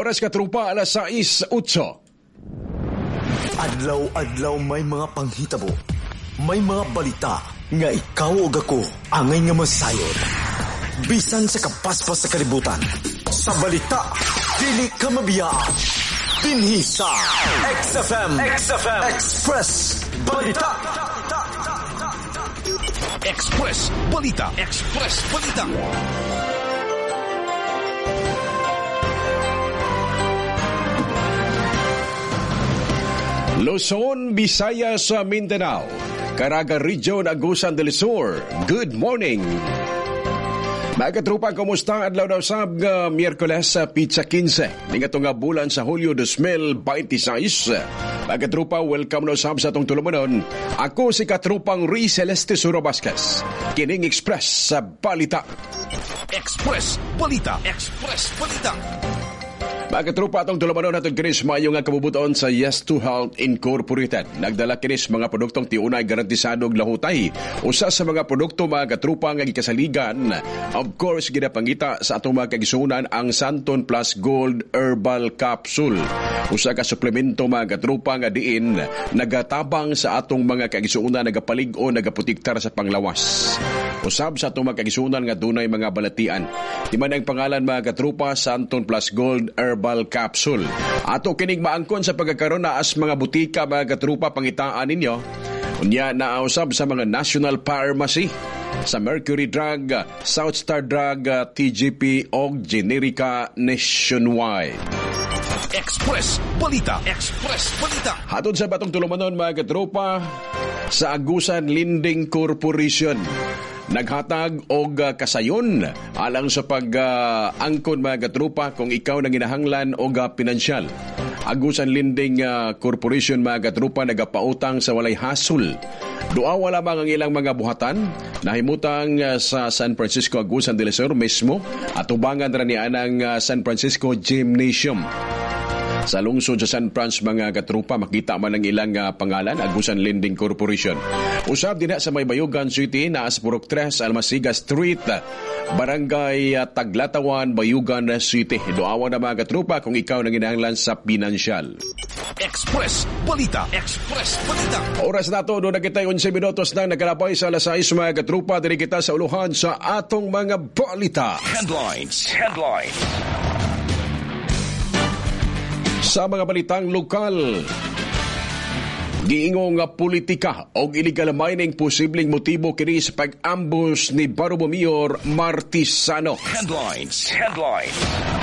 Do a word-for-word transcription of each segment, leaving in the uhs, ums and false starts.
Oras katrupa, alas sais otso. Adlaw-adlaw may mga panghitabo. May mga balita nga ikaw o ako angay nga masayod. Bisan sa kapaspas sa kalibutan. Sa balita, dili ka mabiyaan. Dinhi sa X F M, X F M Express Balita. Express Balita, Express Balita. Luzon, Visayas, Mindanao, Caraga Region, Agusan del Sur. Good morning. Mga katropa, kumusta? Adlaw daw sab nga Miyerkules sa Pizza quince. Ning nga bulan sa Hulyo twenty twenty-six. Mga katropa, welcome daw sab sa atong tulumanon. Ako si katropang Ri Celeste Suro Vasquez. Kining Express sa Balita. Express Balita, Express Balita. Mga katropa, atong tulumanon natin kinis mayo nga kabubuton sa Yes to Health Incorporated. Nagdala kinis mga produktong tiunay garantisadong lahutay. Usa sa mga produkto mga katropa nga gikasaligan, of course, ginapangita sa atong mga kaigsunan ang Santon Plus Gold Herbal Capsule. Usa ka suplemento mga katropa nga diin nagatabang sa atong mga kaigsunan, nagapalig o nagaputiktar sa panglawas. Usab sa atong mga kaigsunan nga dunay mga balatian. Timan ang pangalan mga katropa, Santon Plus Gold Herbal Capsule. Ato kining maangkon sa pagkakaroon na as mga butika mga katrupa pangitaan ninyo. Unya nausab sa mga National Pharmacy, sa Mercury Drug, Southstar Drug, T G P o Generica nationwide. Express Balita, Express Balita. Hatod sa batong tulumanon mga katrupa sa Agusan Lending Corporation. Naghatag og uh, kasayon alang sa pag-angkon uh, mga katrupa kung ikaw nang ginahanglan og uh, pinansyal. Agusan Lending uh, Corporation mga katrupa nagapautang sa walay hasol. Duawa lamang ang ilang mga buhatan, nahimutang uh, sa San Francisco Agusan del Sur mismo at ubangan ra ni anang uh, San Francisco Gymnasium. Sa lungsod sa San Franz mga katrupa, makita man ang ilang uh, pangalan, Agusan Lending Corporation. Usab din sa may Bayugan City, na sa Purok three, Almasiga Street, Barangay uh, Taglatawan, Bayugan City. Doawa na mga katrupa kung ikaw nang ginahanglan sa pinansyal. Express Balita, Express Balita. Oras na ito, doon na kita eleven minutos na nagkalapay sa alas sais mga katrupa. Dili kita sa uluhan sa atong mga balita. Headlines, Headlines. Sa mga balitang lokal, giingong nga politika o illegal mining posibleng motibo kini sa pag-ambush ni Barubo Mayor Martisano. Headlines, Headlines.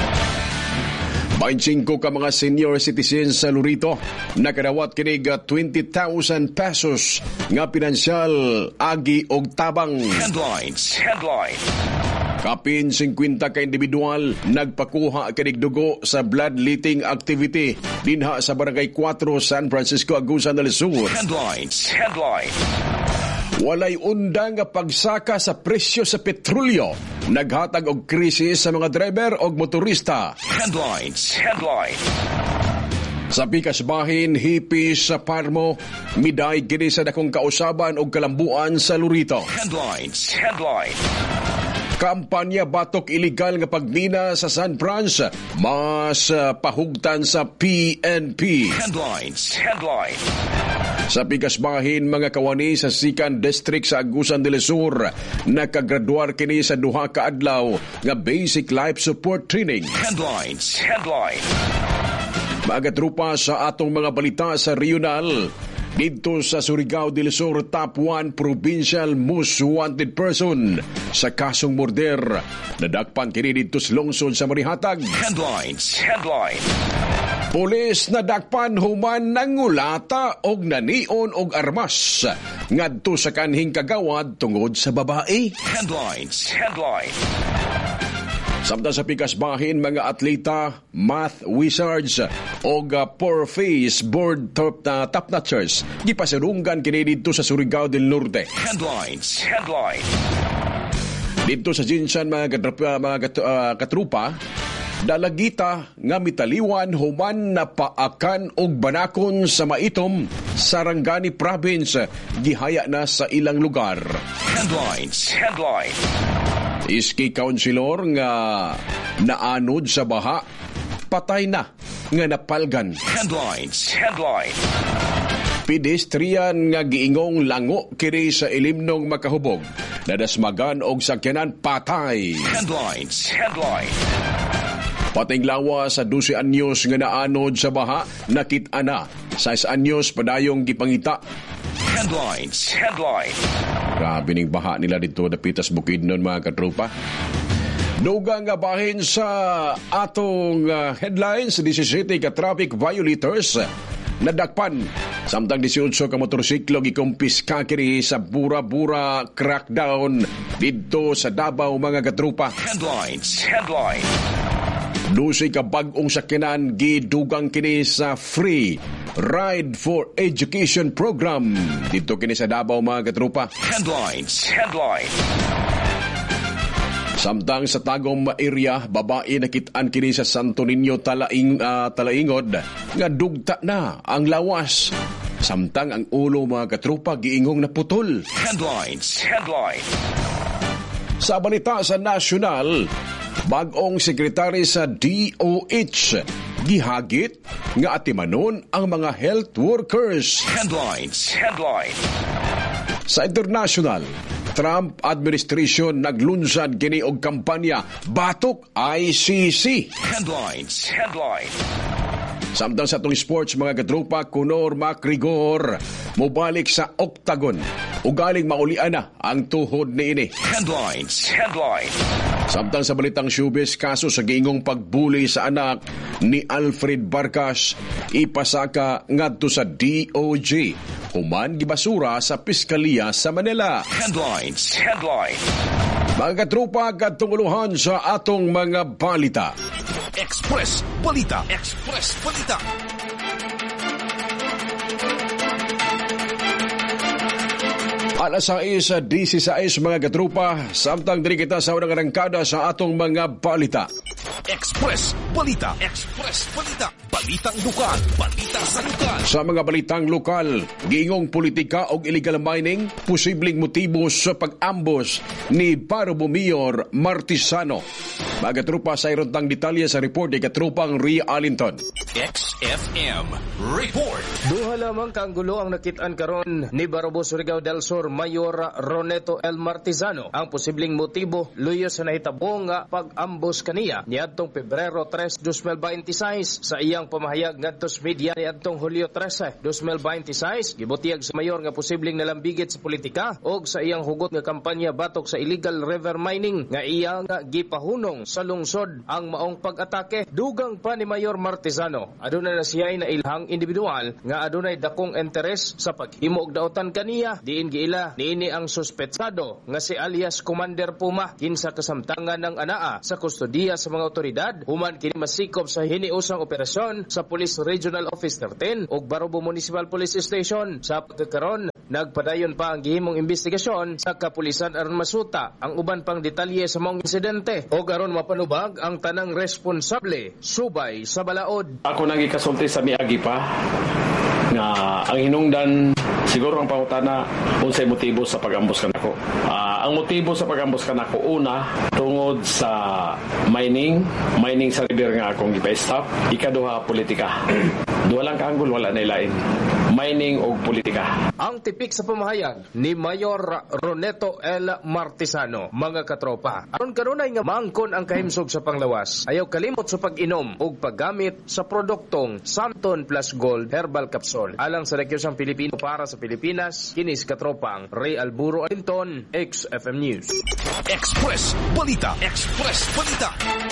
twenty-five ka mga senior citizens sa Lurito nakarawat kini nga twenty thousand pesos nga pinansyal agi og tabang. Headlines, Headlines. Kapin fifty ka individual nagpakuha kinig dugo sa bloodletting activity dinha sa Barangay four, San Francisco, Agusan del Sur. Headlines, Headlines. Walay undang nga pagsaka sa presyo sa petrolyo. Naghatag og krisis sa mga driver og motorista. Headlines, Headlines. Sa pikas bahin, hipis sa Parmo, miday kini sa dakong kausaban og kalambuan sa Lurito. Headlines, Headlines. Kampanya batok iligal nga pagmina sa San Franz, mas uh, pahugtan sa P N P. Headlines, Headlines. Sa pigasbahin mga kawani sa Sikan District sa Agusan del Sur, nakagraduar kini sa duha ka adlaw nga basic life support training. Headlines, Headlines. Mga trupa sa atong mga balita sa regional. Dito sa Surigao del Sur, top one provincial most wanted person sa kasong murder. Nadakpan kini dito sa lungsod sa Marihatag. Headlines, Headlines. Pulis nadakpan human nangulata og nanion og armas ngadto sa kanhing kagawad tungod sa babae. Headlines, Headlines. Samtang sa pikasbahin, mga atleta, math wizards o uh, four-face board top, uh, top-notchers gipasalunggan kini dito sa Surigao del Norte. Headlines, Headlines. Dito sa Jinsan, mga, katrupa, mga kat, uh, katrupa, dalagita nga mitaliwan human na paakan og banakon sa maitom Sarangani Province gihaya na sa ilang lugar. Headlines, Headlines. Iski councilor nga naanod sa baha patay na nga napalgan. Headlines. Headlines. Pedestrian nga giingong lango kini sa ilimnong makahubog. Nadasmagan og sakyanan patay. Headlines. Headlines. Pating lawa sa dose anyos nga naanod sa baha, nakit-a na. sais anyos padayong gipangita. Headlines. Headlines. Grabe ning baha nila dito na Pitas Bukidnon mga katropa. Dugang nga bahin sa atong uh, headlines, disisiete ka traffic violators nadakpan. Samtang disiyotso ka motorsiklo gikumpiska kini sa Bura-Bura crackdown dito sa Davao mga katropa. Headlines. Headlines. Dusay ka bag-ong sakyanan gidugang kini sa free Ride for Education program dito kini sa Davao mga katropa. Headlines. Headlines. Samtang sa Tagum area, babae nakit-an kini sa Santo Niño Talaing, uh, Talaingod nga dugta na ang lawas. Samtang ang ulo mga katropa giingong naputol. Headlines. Headlines. Sa balita sa nasyonal, bag-ong sekretary sa D O H gihagit nga atimanon ang mga health workers. Headlines. Headlines. Sa international, Trump administration naglunsad kini og kampanya Batok I C C. Headlines. Headlines. Samtang sa atong sports mga katropa, Conor McGregor mobalik sa octagon ug galing maulian na ang tuhod niini. Headlines. Headlines. Samtang sa balitang showbiz, kaso sa giingong pagbuli sa anak ni Alfred Barcas ipasaka ngadto sa D O J. Human gibasura sa Piskaliya sa Manila. Headlines. Headlines. Mga katropa, katunguluhan sa atong mga balita. Express Balita. Express Balita. Alas sais sa D C sais mga katropa, samtang diri kita sa unang arangkada sa atong mga balita. Express Balita. Express Balita. Balitang lokal. Balita sa lokal. Sa mga balitang lokal, giingong politika o illegal mining, posibleng motibo sa pag-ambos ni Barobo Mayor Martisano. Mga katropa, sa irontang detalye sa report ni katropang Ria Allinton. X F M Report. Duha lamang kaanggulo ang nakitaan karon ni Barobo Surigao del Sur Mayor Roneto L. Martisano. Ang posibleng motibo luyo sa nahitabo nga pag-ambos kaniya niadtong Pebrero tres, dos mil veintiséis sa iyang pamahayag ngadto sa media niadtong Hulyo trese, dos mil veintiséis gibutiyag sa mayor nga posibleng nalambigit sa politika og sa iyang hugot nga kampanya batok sa illegal river mining nga iya nga gipahunong sa lungsod ang maong pag-atake. Dugang pa ni Mayor Martisano adunay na siya na ilhang individual nga adunay dakong interes sa paghimo og daotan kaniya diin giila niini ang suspetsado nga si alias Commander Puma kinsa kasamtangan ng anaa sa kustodiya sa mga otoridad human kini masikop sa hiniusang operasyon sa Police Regional Office thirteen ug Barobo Municipal Police Station. Sa pagkakaron nagpadayon pa ang gihimong investigasyon sa kapulisan aron masuta ang uban pang detalye sa mga insidente ug aron mapanubag ang tanang responsable subay sa balaod. Ako nang ikasulti sa miagi pa nga ang hinungdan siguro ang pangutana unsay motibo sa pag-ambos kanako. Uh, ang motibo sa pag-ambos kanako una tungod sa mining, mining sa river nga akong gipa-stop. Ikaduha politika. Duha lang kaanggol wala na ilain. Mining o politika. Ang tipik sa pamahayag ni Mayor Roneto L. Martisano, mga katropa. Aron kanunay nga maangkon ang kahimsog sa panglawas, ayaw kalimot sa pag-inom o paggamit sa produktong Santon Plus Gold Herbal Capsule. Alang sa rekyosang Pilipino para sa Pilipinas, kinis katropang Ray Alburo Alinton, X F M News. Express Balita. Express Balita.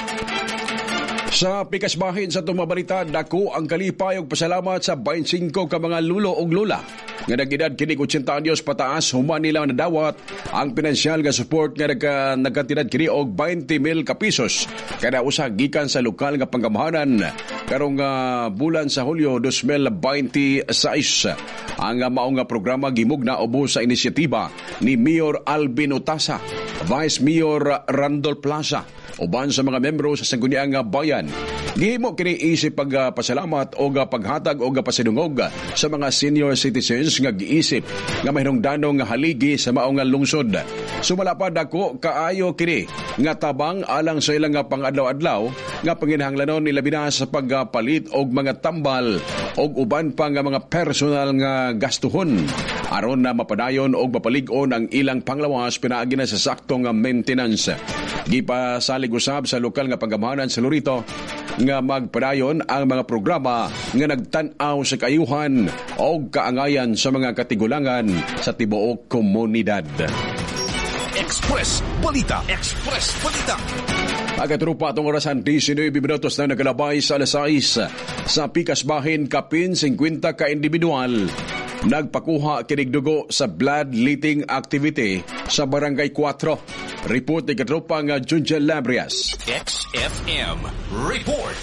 Sa pikasbahin sa tumabalita, dako ang kalipay og pasalamat sa twenty-five ka mga lulo og lula nga nag-edad kini eighty anyos pataas human nila nadawat ang pinansyal nga support nga nagka, nagkantidad kini og twenty mil ka pisos kada usa gikan sa lokal nga panggamhanan karong uh, bulan sa Hulyo twenty twenty-six. Ang uh, maong nga programa gimugna ubos sa inisyatiba ni Mayor Alvin Utasa, Vice Mayor Randol Plaza uban sa mga membro sa sangguniang bayan. Gihimo kini isip pagpasalamat o paghatag o pasidungog sa mga senior citizens nga giisip nga mahinungdanong nga haligi sa maong nga lungsod. Sumala pa dako kaayo kini nga tabang alang sa ilang nga pangadlaw-adlaw nga panginahanglanon nila bina sa pagpalit og mga tambal og uban pa nga mga personal nga gastuhon aron na mapadayon og mapalig-on ang ilang panglawas pinaagi na sa saktong nga maintenance. Gipasalig usab sa lokal nga pangamahanan sa Lorito nga magpadayon ang mga programa nga nagtan-aw sa kaayuhan o kaangayan sa mga katigulangan sa tibuok komunidad. Express Balita. Express Balita. Agaturupa atong orasan diecinueve minutos na nagalabay sa alas sais sa Pikas Bahin, kapin fifty ka individual nagpakuha kinigdugo sa bloodletting activity sa Barangay four. Report ni Katropang Junjel Labrias. X F M Report.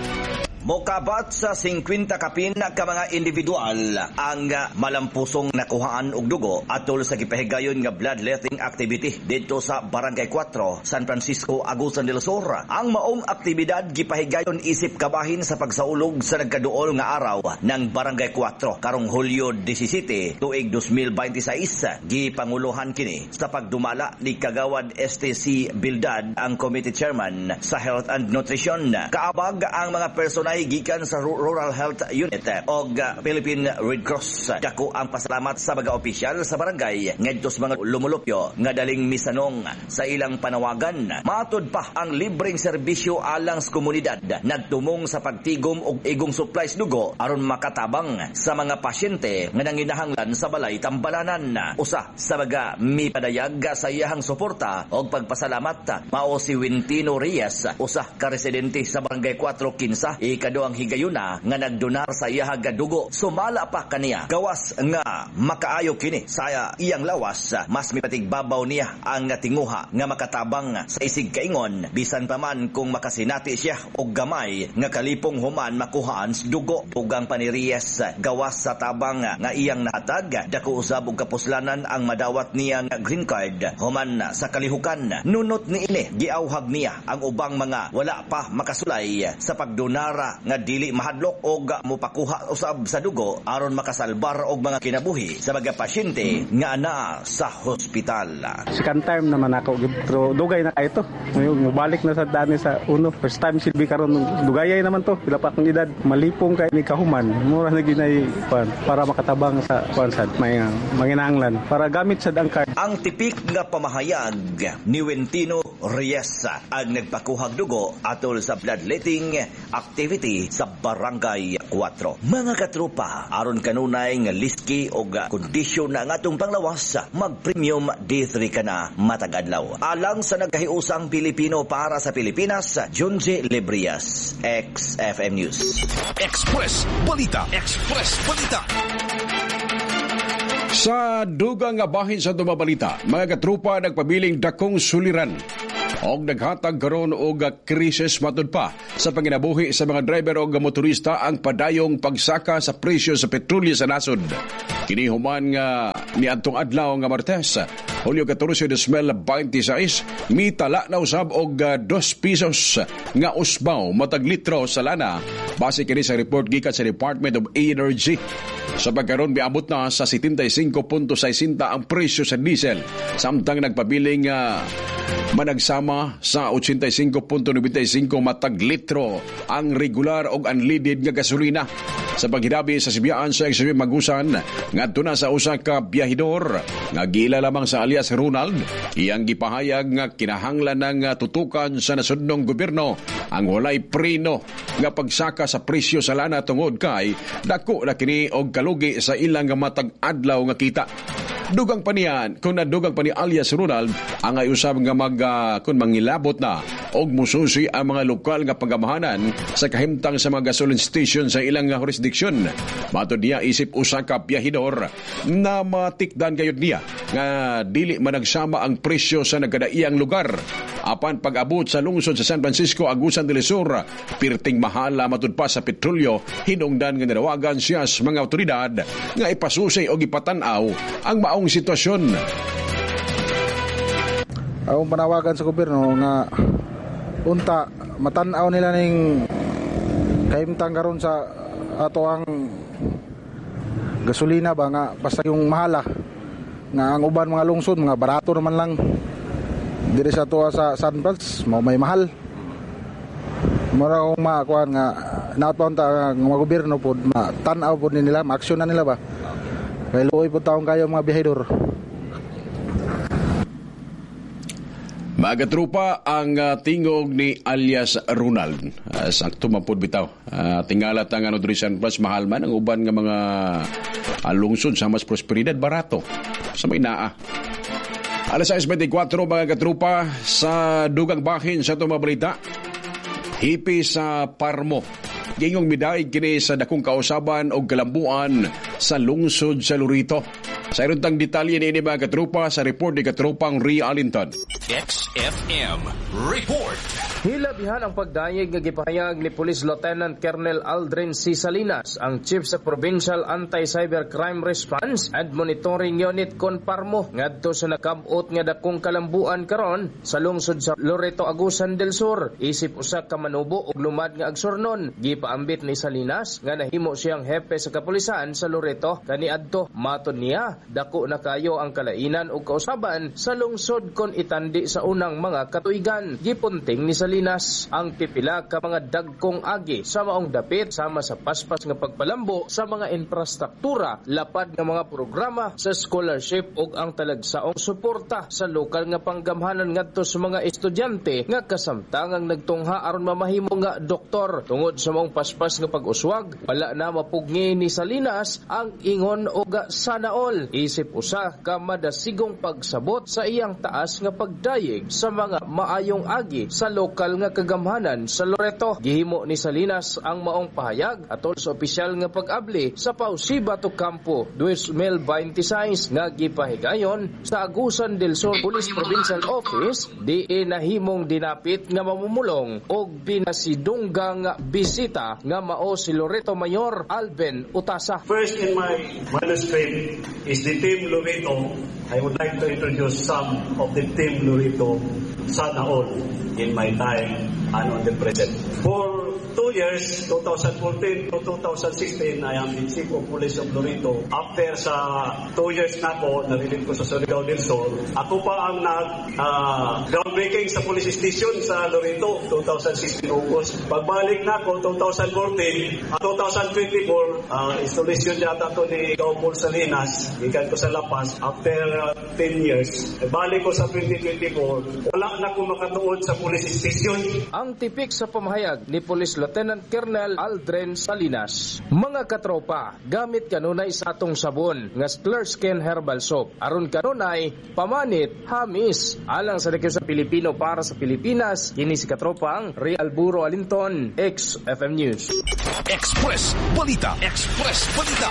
Mokabat sa fifty kapin ka mga individual ang malampusong nakuhaan og dugo atol sa gipahigayon nga bloodletting activity dito sa Barangay four, San Francisco, Agusan del Sur. Ang maong aktibidad gipahigayon isip kabahin sa pagsaulog sa nagkaduol nga araw ng Barangay four karong Hulyo seventeen, tuig twenty twenty-six. Gipanguluhan kini sa pagdumala ni Kagawad S T C Bildad, ang committee chairman sa Health and Nutrition. Kaabag ang mga personay gikan sa Rural Health Unit o Philippine Red Cross. Dako ang pasalamat sa mga opisyal sa barangay ngadto sa mga lumulupyo nga daling misanong sa ilang panawagan. Matod pa ang libreng serbisyo alang sa komunidad nagtumong sa pagtigom og igong supplies dugo aron makatabang sa mga pasyente nga nanginahanglan sa balay Tambalanan. Usa sa mga mipadayag sa iyahang suporta og pagpasalamat mao si Wintino Reyes, usa ka residente sa Barangay four Kinsa, ikado ang higayuna nga nagdonar sa iyahang dugo. Sumala pa kaniya gawas nga makaayo kini sa iyang lawas, mas mipatigbabaw niya ang tinguha nga makatabang sa isig kaingon bisan pa man kung makasinati siya og gamay nga kalipong human makuhaan sa dugo. Ugang paniriyes gawas sa tabang nga iyang nahatag, dako usab og kapuslanan ang madawat niya nga green card human sa kalihukan. Nunot niini giawhag niya ang ubang mga wala pa makasulay sa pagdonara nga dili mahadlok og mopakuha usab sa dugo aron makasalbar og mga kinabuhi sa mga pasyente nga ana sa hospital. Second time naman ako pero dugay na kay to. Ngayon mubalik na sa dani sa uno. First time silbi karon dugayay naman to. Pila pa akong edad, malipong kay ni kahuman. Mura na ginay pan para makatabang sa konsad may manginahanglan para gamit sa dangkard. Ang tipik nga pamahayag ni Wintino Reyes ang nagpakuhag dugo atol sa bloodletting activity sa Barangay four. Mga katropa, aron kanunay nga liski o kondisyon na nga atong panglawas, mag-premium D three ka na matag-adlaw. Alang sa nagkahiusang Pilipino para sa Pilipinas, Junji Librias, X F M News. Express Balita. Express Balita. Sa dugang nga bahin sa tumabalita, mga katropa nagpabiling dakong suliran og naghatag karon og krisis matud pa sa panginabuhi sa mga driver o motorista ang padayong pagsaka sa presyo sa petrolyo sa nasod. Kini human nga niadtong adlaw nga Martes, Hulyo fourteen, twenty twenty-six, mitala na usab og two pesos nga usbaw matag litro sa lana base kini sa report gikan sa Department of Energy. Sa pagkaroon miabot na sa seventy-five point sixty ang presyo sa diesel, samtang nagpabiling uh, managsama sa eighty-five point ninety-five matag litro ang regular o unleaded nga gasolina. Sa paghidabi sa sibiyaan sa X M Magusan, ngadto na sa usa ka biyahidor nga giila lamang sa alias Ronald, iyang gipahayag nga kinahanglan ng tutukan sa nasudnong gobyerno ang walay preno nga pagsaka sa presyo sa lana tungod kay dako na kini og kalugi sa ilang matag adlaw nga kita. Dugang pa niyan, kung nadugang pa ni alias Ronald, ang ay usab nga mag, uh, kung mangilabot na og mususi ang mga lokal nga pagamahanan sa kahimtang sa mga gasoline station sa ilang nga jurisdiksyon. Matod niya isip usa ka biyahidor na matikdan gayud niya nga dili managsama ang presyo sa nagkadaiyang lugar. Apan pag-abot sa lungsod sa San Francisco, Agusan del Sur, pirting mahala matud pa sa petrolyo, hinungdan nga nanawagan siya sa mga otoridad nga ipasusi o ipatan-aw ang maong sitwasyon. Akong panawagan sa gobyerno nga unta matan-aw nila ning kahimtang karon sa ato ang gasolina ba nga basta yung mahala nga ang uban mga lungsod mga barato naman lang diri sa tuwa sa San Francisco mo may mahal mura kong makuan nga naton ta nga mga gobyerno pod matan-aw pod nila maaksyon na nila ba kay luoy pod taong kayo mga bihedor. Mga trupa ang uh, tingog ni alias Ronald. Uh, sakto man pod bitaw. Uh, tingalat ang ano diri San Plus mahal man ang uban nga mga uh, lungsod sa mas prosperidad barato sa may naa. Alas sais twenty-four mga katrupa sa dugang bahin sa itong mga balita. Hipi sa Parmo. Gingong miday kini sa dakong kausaban o kalambuan sa lungsod sa Lurito. Sa iruntang detalye ni ini mga katrupa sa report ni Katrupang Ria Alinton. X F M Report. Hilabihan ang pagdayeg nga gipahayag ni Police Lieutenant Colonel Aldrin C. Salinas, ang Chief sa Provincial Anti-Cybercrime Response and Monitoring Unit kon Parmo ngadto sa nakab-ot nga dakong kalambuan karon sa lungsod sa Loreto, Agusan del Sur. Isip usa ka manubo og lumad nga agsurnon. Gipaambit ni Salinas nga nahimo siyang hepe sa kapulisan sa Loreto kaniadto. Matud niya, dako na kayo ang kalainan ug kausaban sa lungsod kon itandi sa unang mga katuigan. Gipunting ni Salinas ang pipila ka mga dagkong agi sa maong dapit sama sa paspas nga pagpalambo sa mga infrastruktura, lapad nga mga programa sa scholarship ug ang talagsaong suporta sa lokal nga panggamhanan ngadto sa mga estudyante nga kasamtangang nagtungha aron mamahimo nga doktor. Tungod sa maong paspas nga pag-uswag, wala na mapugni ni Salinas ang ingon og sana all. Isip usa ka madasigong pagsabot sa iyang taas nga pagdayeg sa mga maayong agi sa lokal nga kagamhanan sa Loreto. Gihimo ni Salinas ang maong pahayag atol sa opisyal nga pag-abli sa Pausiba to Campo twenty twenty-six nga gipahigayon sa Agusan del Sur Police Provincial Office di nahimong dinapit nga mamumulong og binasidunggang bisita nga mao si Loreto Mayor Alben Utasa. First in my manuscript is the Team Loreto. I would like to introduce some of the Team Loreto sana all in my time and on the present. For two years, twenty fourteen to twenty sixteen, I am the Chief of Police of Loreto. After sa two years na ako, narinig ko sa Surigao del Sur, ako pa ang nag uh, groundbreaking sa police station sa Loreto, twenty sixteen August. Pagbalik na ako, twenty fourteen, at twenty twenty-four, uh, installation yata to ni Gaupol Salinas, ikan ko sa Lapas. After uh, ten years, balik ko sa twenty twenty-four, wala na ko makatuod sa police station. Ang tipik sa pamahayag ni Police Lieutenant Colonel Aldrin Salinas. Mga katropa, gamit kanunay sa atong sabon nga Sklerskin Herbal Soap. Aron kanunay, pamanit, hamis. Alang sa rekyo sa Pilipino para sa Pilipinas, kini si katropang Real Buro Alinton, X F M News. Express Balita. Express Balita.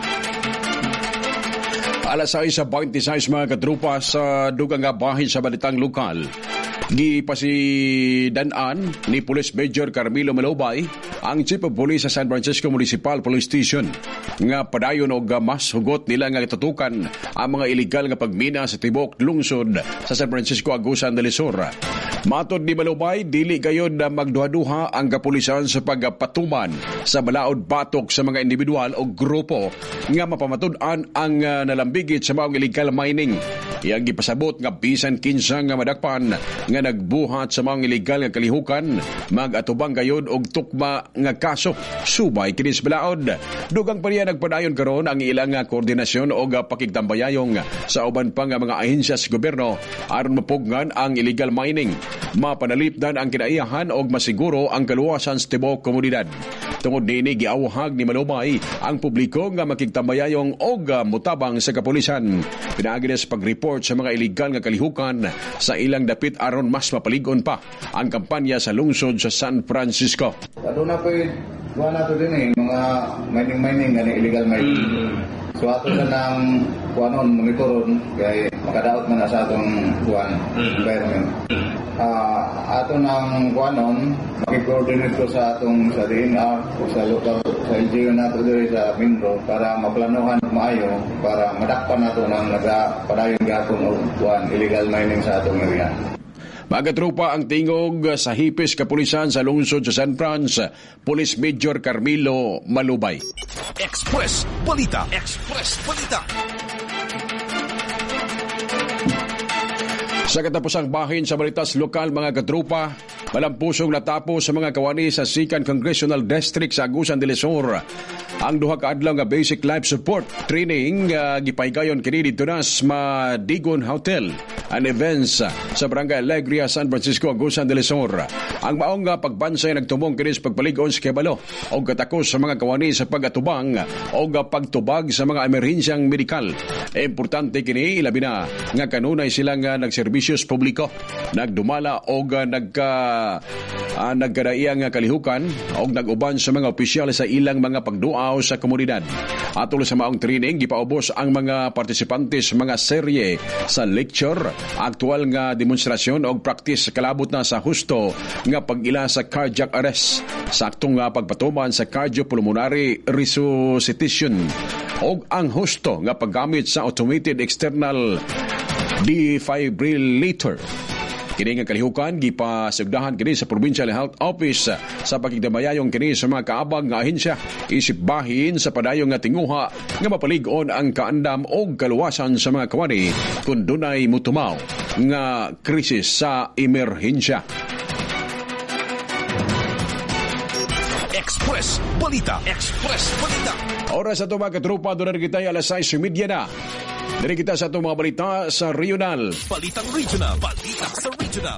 Alas sais sa twenty-six mga katrupa sa dugang nga bahin sa balitang lokal. Gipasidanan ni Police Major Carmelo Malobay ang Chief of Police sa San Francisco Municipal Police Station nga padayon og mas hugot nila nga tutukan ang mga illegal nga pagmina sa tibok lungsod sa San Francisco Agusan del Sur. Matod ni Malobay, dili gayud na magduha-duha ang kapulisan sa pagpatuman sa balaod batok sa mga individual o grupo nga mapamatud-an ang uh, nalambigit sa maong illegal mining. Iyang gipasabot nga bisan kinsa nga madakpan nga nagbuhat sa mga illegal nga kalihukan mag-atubang gayud og tukma nga kaso subay kinis balaod. Dugang pa niya nagpadayon karon ang ilang nga koordinasyon og pakigtambayayong sa uban pa nga mga ahensya sa gobyerno aron mapugnan ang illegal mining. Mapanalipdan ang kinaiyahan og masiguro ang kaluwasan sa tibok komunidad. Tungod nini giawhag ni Malobay ang publiko nga makigtambayayong og mutabang sa kapulisan. Pinaagi sa pag-report sa mga illegal nga kalihukan sa ilang dapit aron mas mapaligon pa ang kampanya sa lungsod sa San Francisco. Ano na po yung na to din eh, mga mining-mining, ano, illegal mining. Mm. So ato na ng kuanon, monitoron, kaya makadaot man na sa atong kuan, environment. Uh, ato ng kuanon, makikoordinate ko sa atong sa D N R o sa local, sa L G U nato dito sa Mindro para maplanuhan maayo, para madakpan nato ng nagapadayon gapon o kuan, illegal mining sa atong area. Mga tropa, ang tingog sa hipis kapulisan sa lungsod sa San Franz, Police Major Carmelo Malubay. Express Balita. Express Balita. Sa katapusang bahin sa balitas lokal, mga katropa, malampusong natapos sa mga kawani sa second Congressional District sa Agusan del Sur ang duha ka adlaw nga basic life support training uh, gipaygayon kini dito na sa Madigon Hotel and Events sa Barangay Alegria, San Francisco, Agusan del Sur. Ang maong nga pagbansay nagtumong kini sa pagpaligon sa Kebalo o katakos sa mga kawani sa pagatubang o pagtubag sa mga emerhensyang medikal. E importante kini ilabi na nga kanunay silang uh, nagserbisyos publiko, nagdumala o uh, nagka uh, nagkadaiyang kalihukan o naguban sa mga opisyal sa ilang mga pagduaw sa komunidad. Atol sa maong training, gipaubos ang mga partisipante sa mga serye sa lecture, aktual nga demonstrasyon o practice kalabot na sa husto nga pag-ila sa cardiac arrest, saktong nga pagpatuman sa cardiopulmonary resuscitation o ang husto nga paggamit sa automated external defibrillator. Kini nga kalihukan gipasugdahan kini sa Provincial Health Office sa pagigdamayayong kini sa mga kaabag nga ahensya isip bahin sa padayong nga tinguha nga mapalig-on ang kaandam o kaluwasan sa mga kawani kung dunay mutumaw nga krisis sa emerhensya. Express Balita. Express Balita. Oras sa ito mga katropa, doon na kita alas sais media na. Dari kita sa itong mga balita sa regional. Balitang regional. Balita sa regional.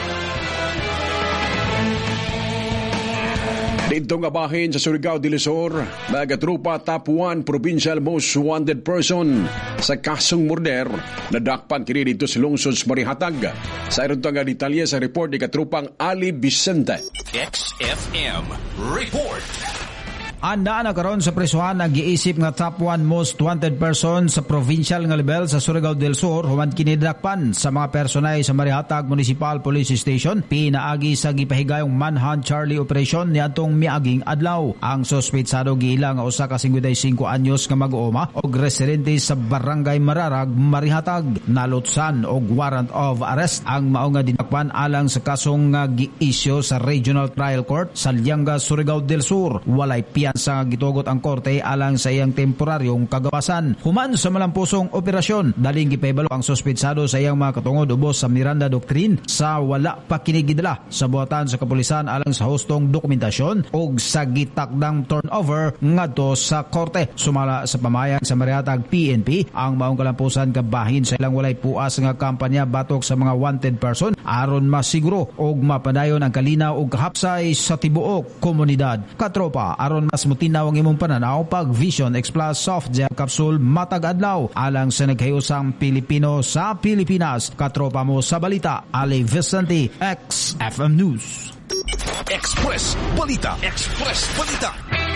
Dito nga bahin sa Surigao del Sur, mga katropa, top one provincial most wanted person sa kasong murder na dakpan kini dito sa lungsod sa Marihatag. Sa iron nga detalye sa report ni katropang Ali Vicente. X F M Report. Anda na karon sa presuhan nag-iisip nga top one most wanted person sa provincial nga level sa Surigao del Sur human kinidakpan sa mga personay sa Marihatag Municipal Police Station pinaagi sa gipahigayong manhunt Charlie operation niadtong miaging adlaw. Ang suspetsado giila nga usa ka fifty-five anyos nga mag-uuma og residente sa Barangay Mararag, Marihatag, nalutsan og warrant of arrest ang mao nga dinakpan alang sa kasong nga gi-issue sa Regional Trial Court sa Lianga, Surigao del Sur. Walay piya sa gitugot ang korte alang sa iyang temporaryong kagawasan. Human sa malampusong operasyon, daling gipahibalo ang suspetsado sa iyang mga katungod ubos sa Miranda Doctrine sa wala pa kinigidala sa buhatan sa kapulisan alang sa hustong dokumentasyon o sa gitakdang turnover ngadto sa korte. Sumala sa pamayang sa Marihatag P N P ang maong kalampusan kabahin sa ilang walay puas nga kampanya batok sa mga wanted person aron masiguro og mapadayon ang kalinaw og kahapsay sa tibuok komunidad. Katropa, aron mas mutinaw ang imong pananaw pag Vision X Plus Soft Gel Capsule matag adlaw alang sa naghayusang Pilipino sa Pilipinas. Katropa mo sa balita, Ali Vicente, X F M News. Express Balita. Express Balita.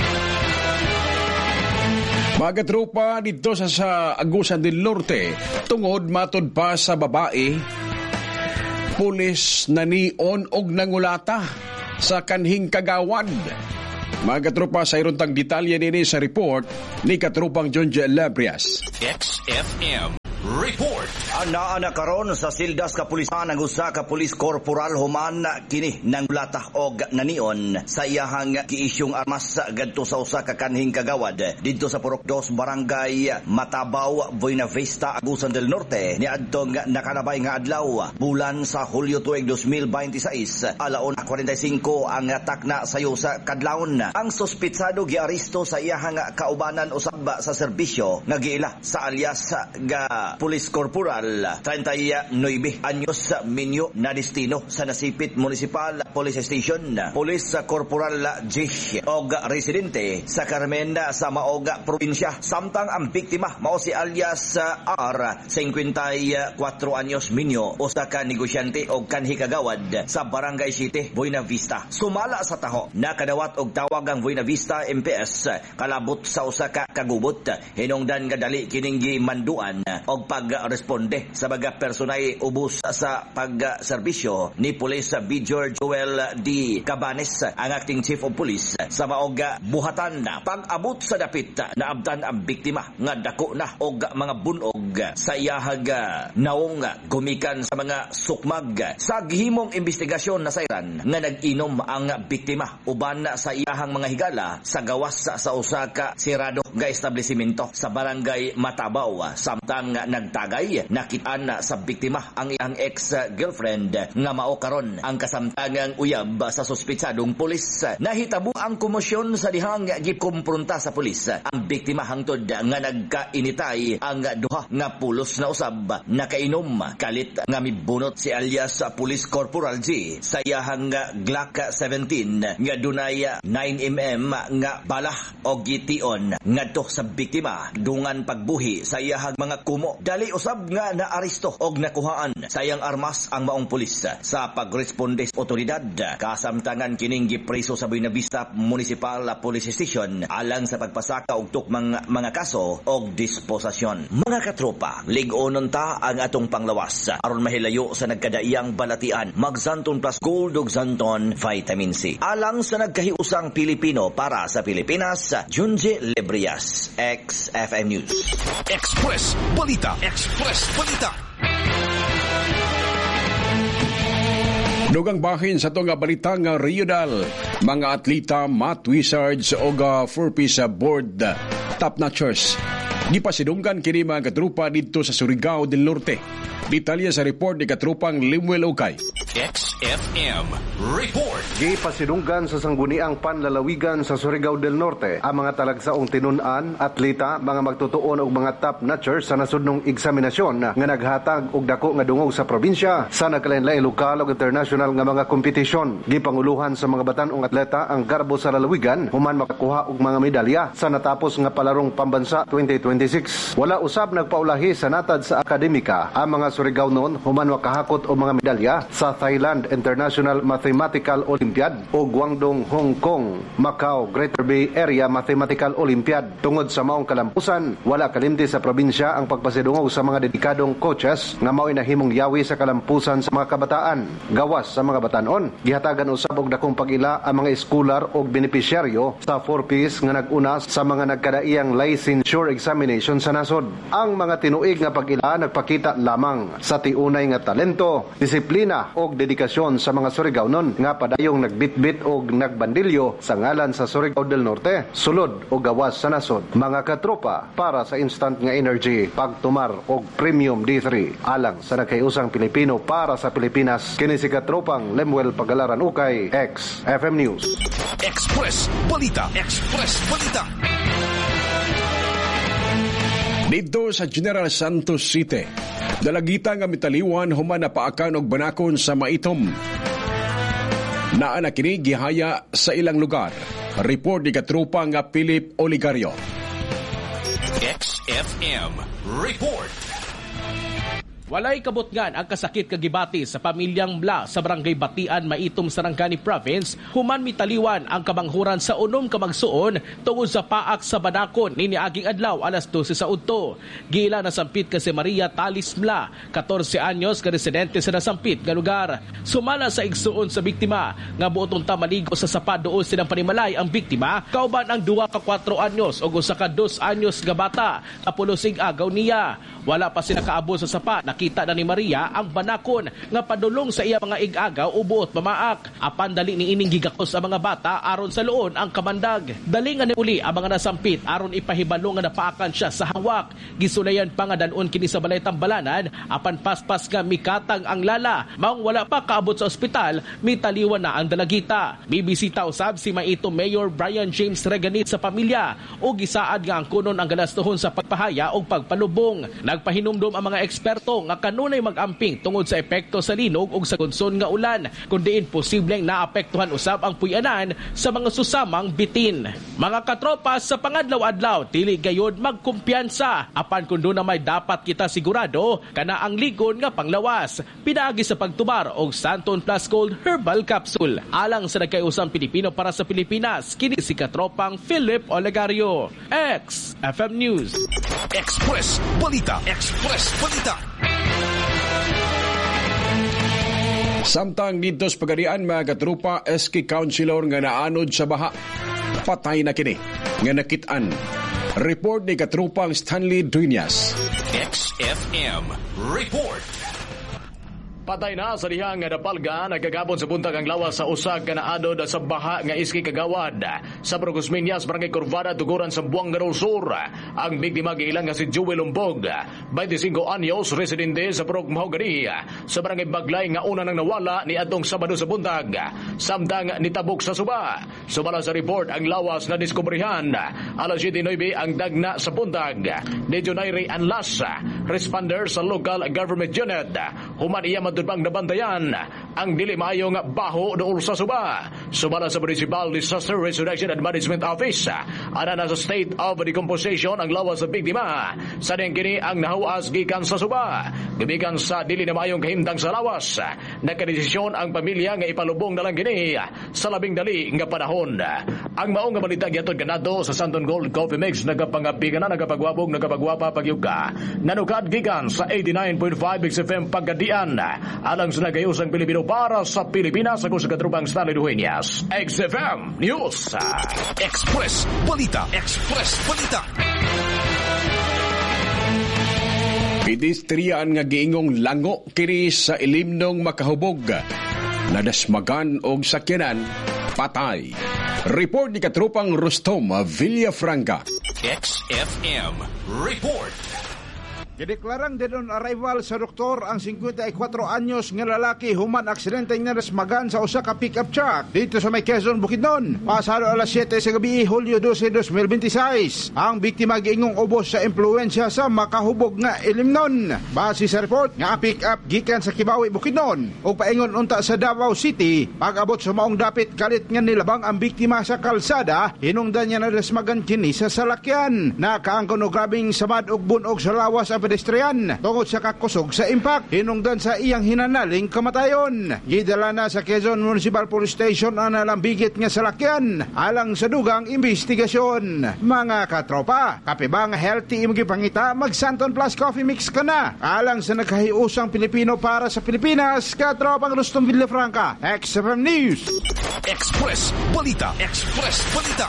Mga tropa dito sa, sa Agusan del Norte, tungod matod pa sa babae, pulis nanion og nangulata sa kanhing kagawad. Mga katropa, sa iruntang detalye nini sa report ni katropang John J. Labrias. X F M Report. Anaa na karon sa sildas kapulisan ang usa ka pulis korporal human kini nang latah og nanion sa iyahang giisyong armas gadto sa usa ka kanhing kagawad didto sa Purok dos Barangay Matabaw, Buena Vista, Agusan del Norte niadtong nakalabay nga adlaw bulan sa Hulyo tuig twenty twenty-six alauna forty-five ang takna sayo sa kadlawon. Ang suspetsado giaresto sa iyahang kaubanan usab sa serbisyo nga giila sa alias nga Police Corporal thirty-nine anyos Minyo na destino sa Nasipit Municipal Police Station. Police Corporal J og residente sa Carmen sa Maoga probinsya. Samtang ang biktima mao si alias R fifty-four anyos Minyo usa ka negosyante og kanhi kagawad sa Barangay City, Buena Vista. Sumala sa taho nakadawat og tawag ang Buena Vista M P S kalabot sa usa ka kagubot hinungdan nga dali kining gimanduan og pag-responde pagresponde sa mga personay ubos sa pagserbisyo ni Police Major Joel D. Cabanes, ang acting chief of police, sa maog buhatan pag-abot sa dapit na abdan ang biktima nga dako na og mga bunog sa iyahag naong gumikan sa mga sukmag. Sa gihimong investigasyon na sayran nga nag-inom ang biktima uban sa iyahang mga higala sa gawas sa usa ka sirado nga establishmento sa barangay Matabaw. Samtang nagtagay, nakitaan sa biktima ang iyang ex-girlfriend nga mao karon ang kasamtangang uyab sa suspitsadong pulis. Nahitabo ang komosyon sa dihang gikumpronta sa pulis ang biktima hangtod nga nagkainitay ang duha nga pulos na usab. Nakainom kalit nga mibunot si alias Police Corporal G sa iyahang Glock seventeen nga dunay nine millimeter nga balah o gition ngadto sa biktima dungan pagbuhi sa iyahang mga kumo. Dali usab nga naaresto og nakuhaan sa iyang armas ang maong pulis. Sa pagresponde sa otoridad, kasamtangan kining gipreso sa Buena Vista Municipal Police Station alang sa pagpasaka og tukmang mga kaso og disposasyon. Mga katropa, lig-onon ta ang atong panglawas aron mahilayo sa nagkadaiyang balatian. Mag-Zanton Plus Gold ug Zanton Vitamin C. Alang sa nagkahiusang Pilipino para sa Pilipinas, Junji Lebrias, X F M News. Express Balita. Express Balita. Dugang bahin sa itong balita nga regional, mga atleta, math wizards o four-piece board top-notchers. Gipasidunggan kini mga katrupa dito sa Surigao del Norte. Detalye sa report ni katrupang Limuel Ukay. X F M Report. Gipasidunggan sa sangguniang panlalawigan sa Surigao del Norte ang mga talagsaong tinunan, atleta, mga magtutuon og mga top-notchers sa nasudnong eksaminasyon nga naghatag og dako nga dungog sa probinsya sa nagkalain-laing lokal ug international nga mga kompetisyon. Gipanguluhan sa mga batan-ong atleta ang garbo sa lalawigan human makakuha og mga medalya sa natapos nga palarong pambansa twenty twenty-six. Wala usab nagpaulahi sa natad sa akademika ang mga Surigao noon human makahakot og mga medalya sa Thailand International Mathematical Olympiad o Guangdong, Hong Kong, Macau, Greater Bay Area Mathematical Olympiad. Tungod sa maong kalampusan, wala kalimti sa probinsya ang pagpasidungog sa mga dedikadong coaches nga mao'y nahimong yawi sa kalampusan sa mga kabataan. Gawas sa mga batanon, gihatagan usab og dakong pag-ila ang mga eskular o benepisyaryo sa four-piece nga nag-una sa mga nagkadaiyang licensure examination sa nasod. Ang mga tinuig nga pag-ila nagpakita lamang sa tiunay nga talento, disiplina o dedikasyon sa mga Surigao-non nga padayong nagbitbit o nagbandilyo sa ngalan sa Surigao del Norte, sulod o gawas sa nasod. Mga katropa, para sa instant nga energy, pagtumar o premium D three alang sa nagkayusang Pilipino para sa Pilipinas. Kini si katropang Lemuel Pagalaran Ukay, X F M News. Express Balita. Express Balita. Dito sa General Santos City, dalagita nga mitaliwan human na paakan og banakon sa maitom. Naa na kini gihaya sa ilang lugar. Report ni katropa nga Philip Oligario. X F M Report. Walay kabutngan ang kasakit kagibati sa pamilyang Bla sa Barangay Batian, Maitom, Sarangani Province. Human mitaliwan ang kamanghuran sa unom kamagsuon tungod sa paak sa banakon nini aging adlaw alas dose sa udto. Gila nasampit ka si Maria Talis Bla, fourteen anyos, ka residente sa nasampit nga lugar. Sumala sa igsuon sa biktima nga buotong tamaligo sa sapa doon silang panimalay ang biktima, kauban ang duwa ka four anyos o usa ka two anyos nga bata kapulosig agaw niya. Wala pa sila kaabot sa sapa. Nakita na ni Maria ang banakon nga padulong sa iya mga ig-agaw o buot mamaak. Apan dali ni ining gigakos ang mga bata aron sa luon ang kamandag. Dali nga ni uli ang mga nasampit aron ipahibalo nga napaakan siya sa hawak. Gisulayan pa nga danon kini sa balay tambalanan, apan paspas nga mikatang ang lala. Maong wala pa kaabot sa ospital, mitaliwan na ang dalagita. Bibisita usab si Maitom Mayor Brian James Reganit sa pamilya o gisaad nga ang kunon ang galastuhon sa pagpahaya o pagpalubong. Nagpahinumdom ang mga eksperto nga kanunay mag-amping tungod sa epekto sa linog o sa konson nga ulan, kundi posibleng naapektuhan usab ang puyanan sa mga susamang bitin. Mga katropa, sa pangadlaw-adlaw dili gayud magkumpiyansa, apan kun do na may dapat kita sigurado kana ang ligon nga panglawas. Pinaagi sa pagtubar og Santon Plus Gold Herbal Capsule alang sa nagkayusang Pilipino para sa Pilipinas. Kini si katropang Philip Olegario, X F M News. Express Balita. Express Balita. Samtang dito sa pagarian mga katrupa S K Councilor nga naanod sa baha. Patay na kini nga nakitaan. Report ni katrupang Stanley Dueñas. X F M Report. Patay na sa dihang nga napalga nagkagabon sa buntag ang lawas sa usag ka naanod sa baha nga iski kagawad sa Brugos Minyas, Barangay Corvada, Tuguran sa Buangan Sur. Ang biktima giilang nga si Joel Umbog, twenty-five anyos, residente sa Purok Mahogany sa Barangay Baglay nga una nang nawala ni atong Sabado sa buntag samtang nitabok sa suba. Sumala sa report ang lawas na diskubrihan alas siyete nueve ang dagna sa buntag ni Junairi Anlas, responder sa local government unit. Human iya madudbang nabantayan ang dili maayong baho dool sa suba. Sumala sa Municipal Disaster Resurrection and Management Office, ana na sa state of decomposition ang lawas sa biktima. Sa diyang kini ang nahawas gikan sa suba. Gibikan sa dili na maayong kahimtang sa lawas, nakadesisyon ang pamilya nga ipalubong na lang kini sa labing dali nga panahon. Ang maong nga balita gyatod kanadto sa Santon Gold Coffee Mix nagapangapigan na nagapagwabog nagapagwapa pagyuka. Nanukad gikan sa eighty-nine point five X F M Pagadian. Alang sa nagayusang Pilipino para sa Pilipinas, ako sa katrupang Stanley Dueñas. X F M News. Express Balita. Express Balita. Pedestrian nga giingong lango kini sa ilimnong makahubog. Nadasmagan og sakyanan, patay. Report ni katrupang Rustom Villafranca. X F M Report. Gideklarang din on arrival sa doktor ang fifty-four anyos nga lalaki human aksidente nga nasmagan sa usa ka pick-up truck dito sa may Quezon, Bukidnon. Pasado alas siyete sa gabi, Hulyo twelve, twenty twenty-six. Ang biktima giingong ubos sa impluwensya sa makahubog nga ilimnon. Base sa report nga pick-up gikan sa Kibawi, Bukidnon ug paingon unta sa Davao City. Pag-abot sa maong dapit kalit nga nilabang ang biktima sa kalsada, hinungdan niya na nasmagan kini sa salakyan. Nakaangkon og grabing samad ug bunog sa lawas ang pedestrian tungod sa kakusog sa impact. Hinungdan sa iyang hinanaling kamatayon. Gidala na sa Quezon Municipal Police Station ang nalambigit nga salakyan alang sa dugang investigasyon. Mga katropa, kape ba nga healthy imong gipangita, mag Santon Plus Coffee Mix ka na alang sa nagkahiusang Pilipino para sa Pilipinas. Katropang Rustom Villafranca, X F M News. Express Balita. Express Balita.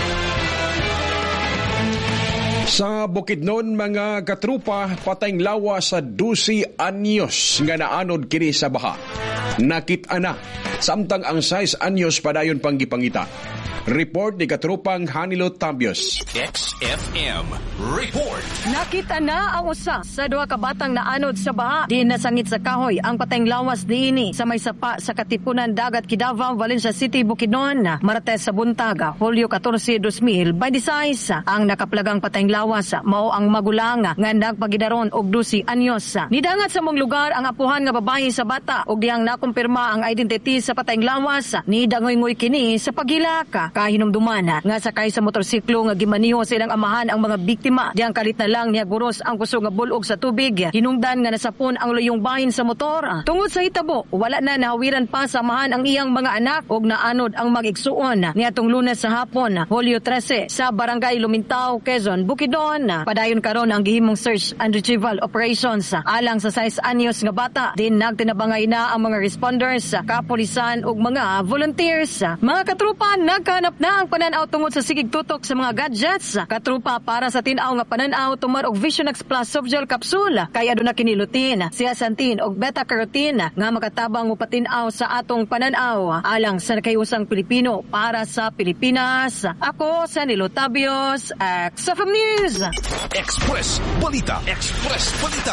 Sa Bukidnon mga katrupa, patayng lawa sa twelve anyos nga naanod kini sa baha. Nakita na, samtang ang six anyos padayon pang gipangita. Report ni katrupang Hanilo Tabios. X F M Report. Nakita na ang usa sa duha ka batang naanod sa baha. Di nasangit sa kahoy ang patayng lawas niini sa may sapa sa Katipunan Dagat, Kidavao, Valencia City, Bukidnon. Martes sa buntaga, Hulyo fourteen, twenty twenty-six. Ang nakaplagang patayng lawas mao ang magulang nga nagpagidaron og twelve anyos. Nidangat sa mong lugar ang apuhan nga babae sa bata ug diyang nakumpirma ang identity sa patayng lawas. Nidangoy-ngoy kini sa pagilaka. Kahinumduman nga sakay sa motorsiklo nga gimaniho sa ilang amahan ang mga biktima. Diyang kalit na lang niya guros ang kusog nga bulog sa tubig. Hinungdan nga nasapon ang luyong bahin sa motor. Tungod sa hitabo, wala na nahawiran pa sa amahan ang iyang mga anak ug naanod ang mag-igsuon niadtong Lunes sa hapon, Hulyo thirteen, sa Barangay Lumintao, Quezon, Bukidnon. Padayon karon ang gihimong search and retrieval operations alang sa six anyos nga bata. Din nagtinabangay na ang mga responders, kapulisan ug mga volunteers. Mga katrupa, nagka hanap na ang pananaw tungod sa sigig tutok sa mga gadgets. Katrupa, para sa tinaw nga pananaw tumar og Vision X Plus Softgel Capsule kay aduna kini lutein, zeaxanthin og beta-carotene nga makatabang upatinaw sa atong pananaw alang sa nakayusang Pilipino para sa Pilipinas. Ako sa Nilo Tabios, X F M News. Express Balita. Express Balita.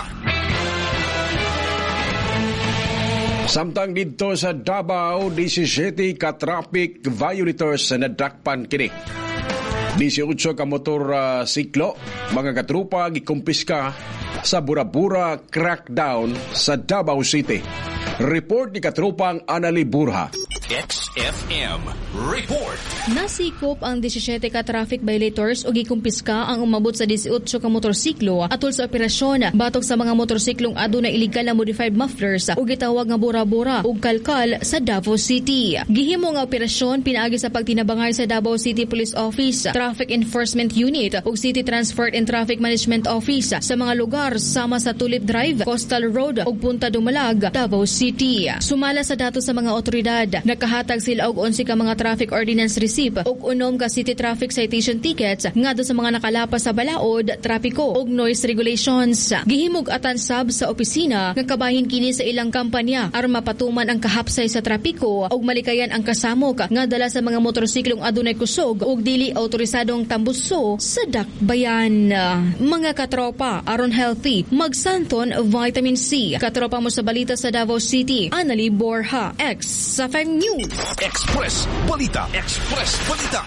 Samtang dito sa Davao, seventeen ka traffic violators na nadakpan kini. eighteen ka motor uh, siklo, mga katrupa gikumpiska sa Burabura crackdown sa Davao City. Report ni katrupang Anali Burha. X F M Report. Nasikop ang disisyete ka traffic violators o gikumpiska ang umabot sa disiotso ka motorsiklo atol sa operasyon batok sa mga motorsiklong adunay illegal na modified mufflers o gitawag nga bora-bora ug kalkal sa Davao City. Gihimo nga operasyon pinaagi sa pagtinabangay sa Davao City Police Office, Traffic Enforcement Unit ug City Transport and Traffic Management Office sa mga lugar sama sa Tulip Drive, Coastal Road ug Punta Dumalag, Davao City. Sumala sa datos sa mga otoridad, nakahatag sila og onse ka mga traffic ordinance receipt ug unom ka city traffic citation tickets ngadto sa mga nakalapas sa balaod, trapiko ug noise regulations. Gihimog atan sab sa opisina nga kabahin kini sa ilang kampanya aron mapatuman ang kahapsay sa trapiko ug malikayan ang kasamok nga dala sa mga motorsiklong adunay kusog ug dili autorisadong tambuso sa dakbayan. Mga katropa, aron healthy, magsanton vitamin C. Katropa mo sa balita sa Davao City, Annalie Borja, X F M News. Express Balita. Express Balita.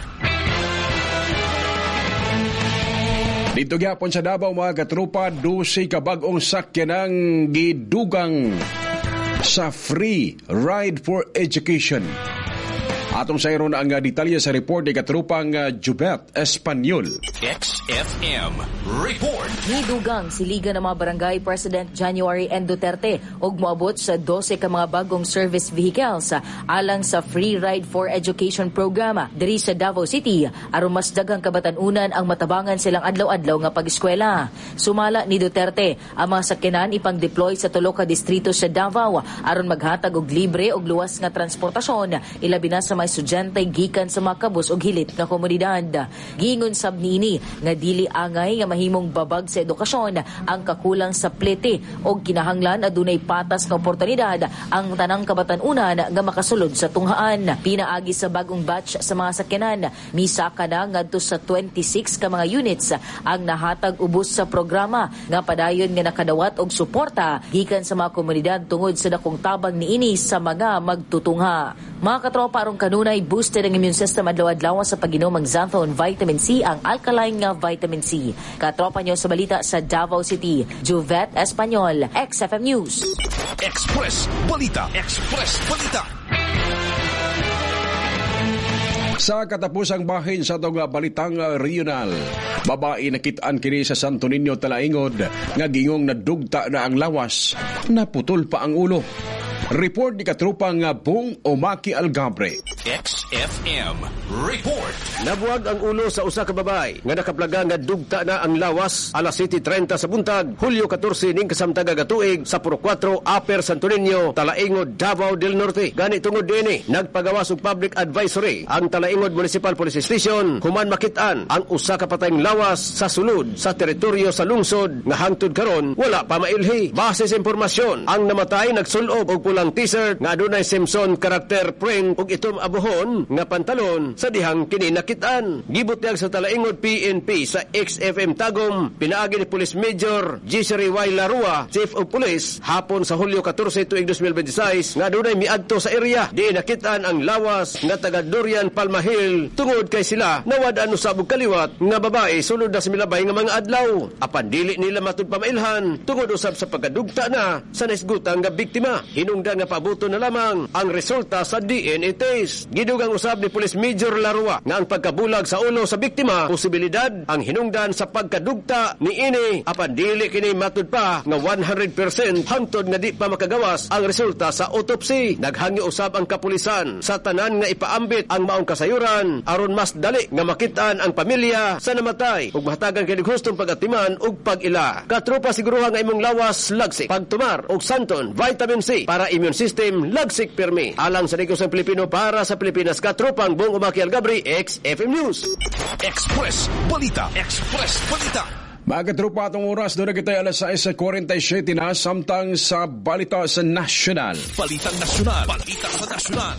Dito gyapon sa Davao mga katropa, dose ka bag-ong sakyanang gidugang sa free ride for education. Atong sa iron ang detalye sa report ni katrupang Jubet Espanyol. X F M Report. Nidugang siligan ng mga barangay President January N. Duterte ug moabot sa dose ka mga bagong service vehicles alang sa Free Ride for Education program diri sa Davao City aron mas daghang kabatan-unan ang matabangan silang adlaw-adlaw nga pag-eskwela. Sumala ni Duterte ang mga sakyanan ipang-deploy sa tulo ka distrito sa Davao aron maghatag og libre ug luwas nga transportasyon ilabi na sa mga estudyante gikan sa mga kabus ug hilit nga komunidad. Giingon sab niini nga dili angay nga mahimong babag sa edukasyon ang kakulang sa plete ug kinahanglan adunay patas nga oportunidad ang tanang kabatan-unan nga makasulod sa tunghaan. Pinaagi sa bagong batch sa mga sakyanan, misaka na ngadto sa twenty-six ka mga units ang nahatag ubos sa programa nga padayon nga nakadawat og suporta gikan sa mga komunidad tungod sa dakong tabang niini sa mga magtutungha. Mga katropa, aron kanunay boosted ang immune system adlaw-adlaw sa pag-inom ng Xanthone Vitamin C, ang alkaline nga vitamin C. Katropa nyo sa balita sa Davao City, Juvet Espanyol, X F M News. Express Balita. Express Balita. Sa katapusang bahin sa itong balitang regional, babae nakitaan kini sa Santo Niño, Talaingod nga gingong nadugta na ang lawas, naputol pa ang ulo. Report ni katrupang Bong Omaki Algabre. X F M Report. Nabuwag ang ulo sa usa ka babae nga nakaplaga nga dugta na ang lawas alas siete treinta sa buntag, Hulyo katorse ning kasamtag nga tuig sa Puro four Upper Santo Niño, Talaingod, Davao del Norte. Gani tungod dinhi nagpagawas og public advisory ang Talaingod Municipal Police Station human makit-an ang usa ka patayng lawas sa sulod sa teritoryo sa lungsod nga hangtod karon wala pa mailhi. Base sa impormasyon, ang namatay nagsulob og pulang t-shirt nga adunay Simpson character print ug itom abuhon nga pantalon sa dihang kini nakitaan. Gibutyag sa Talaingod P N P sa X F M Tagum, pinaagi ni Police Major Gissery Y. Larua, Chief of Police, hapon sa Hulyo katorse tuig twenty twenty-six nga adunay miadto sa area di nakitaan ang lawas nga taga Durian Palma Hill tungod kay sila nawad-an usab og kaliwat nga babae sulod na sa milabay nga mga adlaw. Apan dili nila matud pamailhan tungod usab sa pagkadugta na sa naisgutang nga biktima. Hinungdan nga pabuto na lamang ang resulta sa D N A test. Gidugang usab ni Police Major Larua nga ang pagkabulag sa ulo sa biktima posibilidad ang hinungdan sa pagkadugta ni ini apan dili kini matud pa nga one hundred percent hangtod nga di pa makagawas ang resulta sa autopsy. Naghangi usab ang kapulisan sa tanan nga ipaambit ang maong kasayuran aron mas dali nga makitaan ang pamilya sa namatay ug mahatagan kini hustong pagatiman ug pag-ila. Katropa siguruha nga imong lawas lagsik pagtumar og Xanthone Vitamin C para immune system lagsik permi. Alang sa Negosyo ng Pilipino para sa Pilipinas, katropang Bong Omaki Algabri, X F M News. Express Balita. Express Balita. Mga katropa, atong oras doon na kita alas sais forty-seven na samtang sa balita sa nasyonal. Balitang nasyonal. Balita sa nasyonal.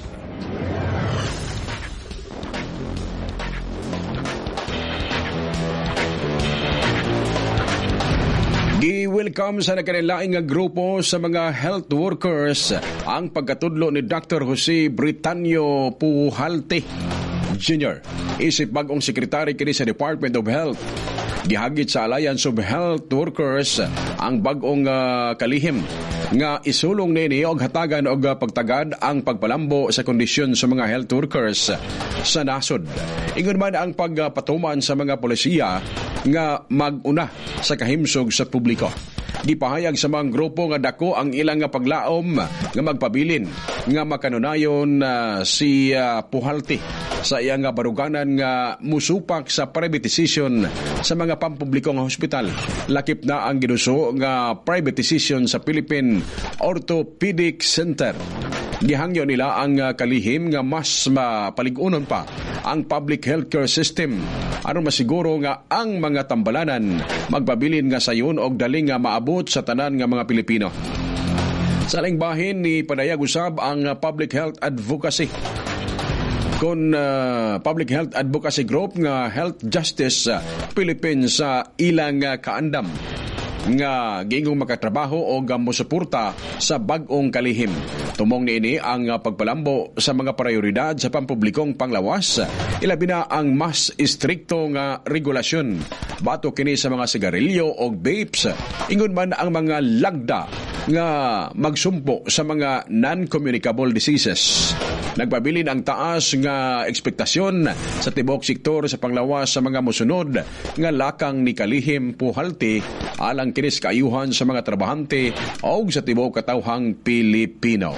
Gi-welcome sa nakanilaing nga grupo sa mga health workers ang pagkatudlo ni Doctor Jose Britanio Pujalte Junior Isip bagong sekretary kini sa Department of Health. Gihagit sa Alliance of Health Workers ang bag-ong uh, kalihim nga isulong nini og hatagan og uh, pagtagad ang pagpalambo sa kondisyon sa mga health workers sa nasod. Ingon man ang pagpatuman sa mga polisiya nga mag-una sa kahimsog sa publiko. Gipahayag sa mga grupo nga dako ang ilang nga paglaom nga magpabilin nga makanunayon uh, si uh, Puhalti sa iyang nga baruganan nga musupak sa privatization sa mga pampublikong hospital. Lakip na ang ginuso nga privatization sa Philippine Orthopedic Center. Gihangyo nila ang uh, kalihim nga mas mapalig-unon pa ang public healthcare system aron masiguro nga ang mga tambalanan magpabilin nga sayon og dali nga maabot sa tanan nga mga Pilipino. Sa laing bahin ni padayag usab ang uh, Public Health Advocacy kon uh, Public Health Advocacy Group nga Health Justice uh, Philippines sa uh, ilang uh, kaandam nga giingong makatrabaho o mosuporta sa bag-ong kalihim. Tumong niini ang pagpalambo sa mga prioridad sa pampublikong panglawas, ilabi na ang mas istrikto nga regulasyon bato kini sa mga sigarilyo o vapes, ingon man ang mga lagda nga magsumpo sa mga non-communicable diseases. Nagpabilin ang taas nga ekspektasyon sa tibok sektor sa panglawas sa mga musunod nga lakang ni kalihim Puhalti alang kinis kaayuhan sa mga trabahante o sa tibok katawhang Pilipino.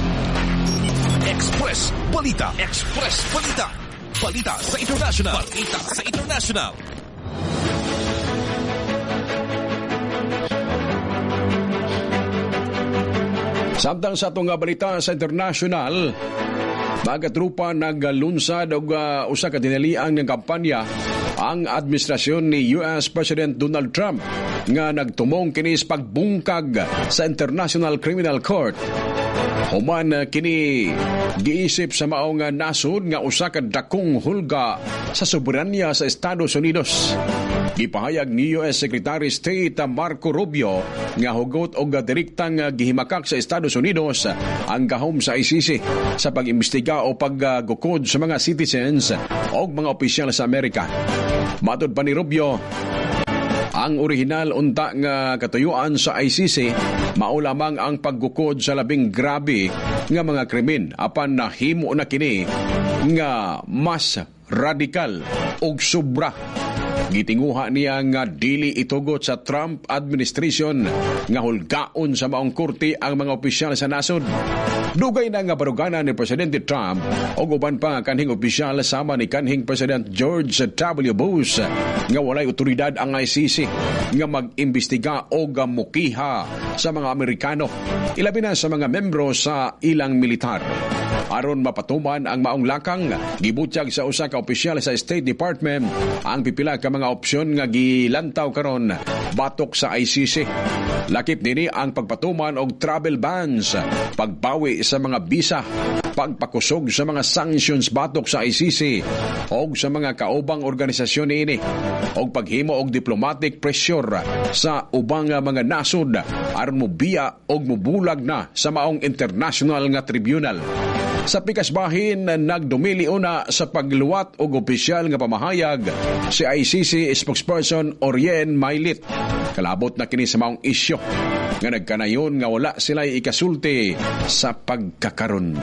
Express Balita. Express Balita. Balita sa international. Balita sa international. Samtang sa itong balita sa international, mga trupa naglunsad og uh, usa ka dinaliang ng kampanya ang administrasyon ni U S President Donald Trump nga nagtumong kinis pagbungkag sa International Criminal Court. Human uh, kini giisip sa maong nasod nga usa ka dakong hulga sa soberanya sa Estados Unidos. Gipahayag ni U S Secretary of State Marco Rubio nga hugot og direktang gihimakak sa Estados Unidos ang gahom sa I C C sa pag-imbestiga o paggukod sa mga citizens o mga opisyal sa Amerika. Matod pa ni Rubio, ang orihinal unta nga katuyuan sa I C C mao lamang ang paggukod sa labing grabe nga mga krimen apan nahimo na kini nga mas radikal ug sobra. Gitinguha niya nga dili itugot sa Trump administration nga hulgaon sa maong korte ang mga opisyal sa nasod. Dugay na nga baruganan ni Presidente Trump o uban pa kanhing opisyal sama ni kanhing President George W. Bush nga walay otoridad ang I C C nga mag-imbestiga o gamukiha sa mga Amerikano, ilabi na sa mga membro sa ilang militar. Aron mapatuman ang maong lakang, gibutyag sa usa ka opisyal sa State Department ang pipila ka mga opsyon nga gilantaw karon batok sa I C C. Lakip nini ang pagpatuman og travel bans, pagbawi sa mga visa, pagpakusog sa mga sanctions batok sa I C C og sa mga kaubang organisasyon niini, og paghimo og diplomatic pressure sa ubang mga nasod aron mobiya og mobulag na sa maong international nga tribunal. Sa pikas bahin, nagdumili una sa pagluwat og opisyal nga pamahayag si I C C spokesperson Orien Mailit. Kalabot na kini sa maong isyo nga nagkanayon nga wala sila ikasulti sa pagkakaron.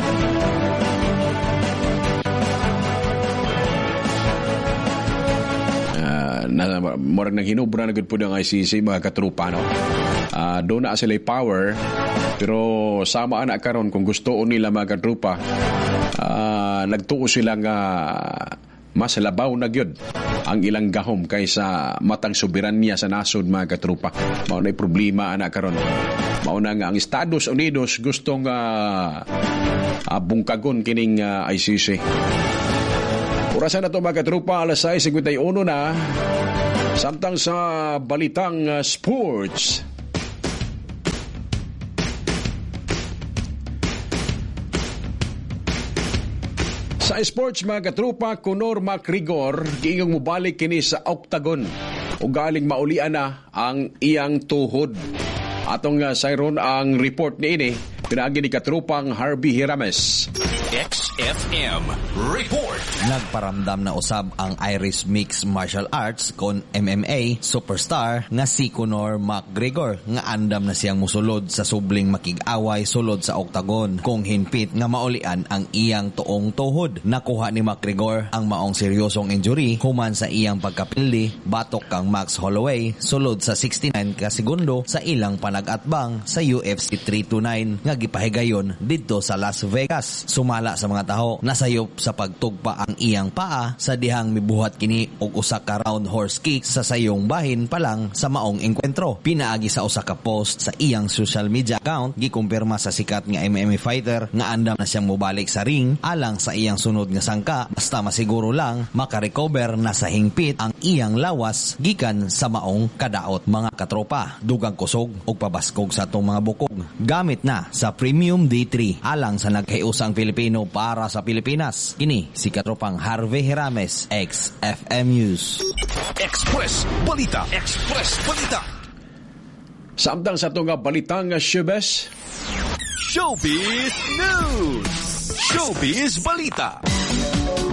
Uh, na, morang nang hinubra na gud po ng I C C mga katrupa, no? Uh, doon na sila power, pero sama na karon kung gusto nila mga katrupa, uh, nagtuo sila nga mas labaw na gyud ang ilang gahom kaysa matang soberanya sa nasod mga katrupa. Mao na problema ana karon. Mao na nga ang Estados Unidos gustong uh, uh, bungkagon kining uh, I C C. Orasan na ito mga katrupa, alas sais fifty-one na. Samtang sa balitang uh, sports, sa sports mga katrupa, Conor McGregor giingong mubalik kini sa octagon o galing maulian na ang iyang tuhod. Atong uh, sayron ang report niini pinaagi ni katrupang Harvey Hirames. X F M Report. Nagparamdam na usab ang Irish Mixed Martial Arts kon M M A superstar nga si Conor McGregor nga andam na siyang musulod sa subling makig-away sulod sa oktagon kung hinpit nga maulian ang iyang tuong tuhod. Nakuha ni McGregor ang maong seryosong injury human sa iyang pagkapili batok kang Max Holloway sulod sa sixty-nine ka segundo sa ilang panag-atbang sa U F C three twenty-nine nga gipahigayon didto sa Las Vegas. Sumala sa mga taho nasayop sa pagtugpa ang iyang paa sa dihang mibuhat kini og usa ka round horse kick sa sayong bahin pa lang sa maong engkwentro. Pinaagi sa usa ka post sa iyang social media account gikumpirma sa sikat nga M M A fighter nga andam na siyang mobalik sa ring alang sa iyang sunod nga sangka basta masiguro lang makarecover na sa hingpit ang iyang lawas gikan sa maong kadaot. Mga katropa, dugang kusog og pabaskog sa atong mga bukog gamit na sa Premium D three alang sa nagkaiusang Pilipino para sa Pilipinas. Kini si katropang Harvey Herames, X F M News. Express Balita. Express Balita. Samtang sa itong balitang showbiz. Showbiz News. Showbiz Balita.